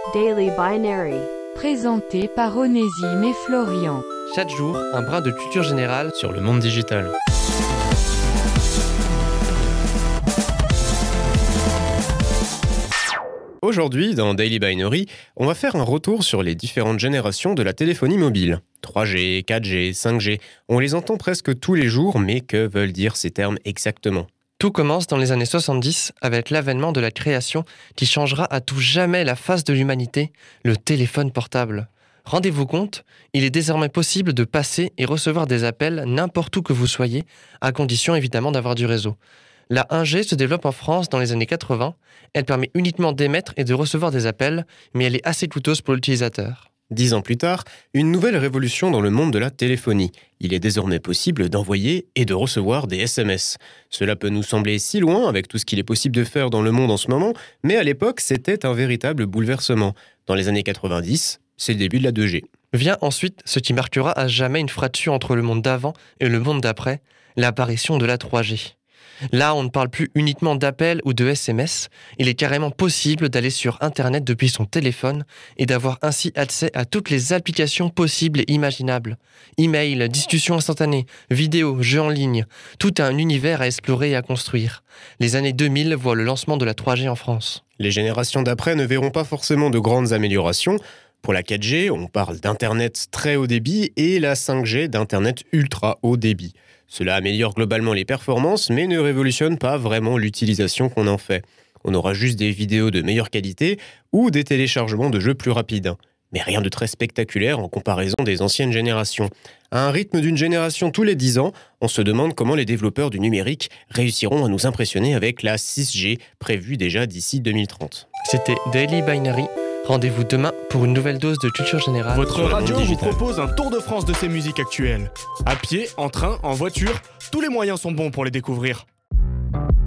Daily Binary. Présenté par Onésime et Florian. Chaque jour, un brin de culture générale sur le monde digital. Aujourd'hui, dans Daily Binary, on va faire un retour sur les différentes générations de la téléphonie mobile. 3G, 4G, 5G, on les entend presque tous les jours, mais que veulent dire ces termes exactement ? Tout commence dans les années 70 avec l'avènement de la création qui changera à tout jamais la face de l'humanité, le téléphone portable. Rendez-vous compte, il est désormais possible de passer et recevoir des appels n'importe où que vous soyez, à condition évidemment d'avoir du réseau. La 1G se développe en France dans les années 80. Elle permet uniquement d'émettre et de recevoir des appels, mais elle est assez coûteuse pour l'utilisateur. 10 ans plus tard, une nouvelle révolution dans le monde de la téléphonie. Il est désormais possible d'envoyer et de recevoir des SMS. Cela peut nous sembler si loin avec tout ce qu'il est possible de faire dans le monde en ce moment, mais à l'époque, c'était un véritable bouleversement. Dans les années 90, c'est le début de la 2G. Vient ensuite ce qui marquera à jamais une fracture entre le monde d'avant et le monde d'après, l'apparition de la 3G. Là, on ne parle plus uniquement d'appels ou de SMS, il est carrément possible d'aller sur Internet depuis son téléphone et d'avoir ainsi accès à toutes les applications possibles et imaginables. Email, discussions instantanées, vidéos, jeux en ligne, tout un univers à explorer et à construire. Les années 2000 voient le lancement de la 3G en France. Les générations d'après ne verront pas forcément de grandes améliorations. Pour la 4G, on parle d'Internet très haut débit et la 5G d'Internet ultra haut débit. Cela améliore globalement les performances, mais ne révolutionne pas vraiment l'utilisation qu'on en fait. On aura juste des vidéos de meilleure qualité ou des téléchargements de jeux plus rapides. Mais rien de très spectaculaire en comparaison des anciennes générations. À un rythme d'une génération tous les 10 ans, on se demande comment les développeurs du numérique réussiront à nous impressionner avec la 6G, prévue déjà d'ici 2030. C'était Daily Binary. Rendez-vous demain pour une nouvelle dose de culture générale. Votre radio vous propose un tour de France de ses musiques actuelles. À pied, en train, en voiture, tous les moyens sont bons pour les découvrir.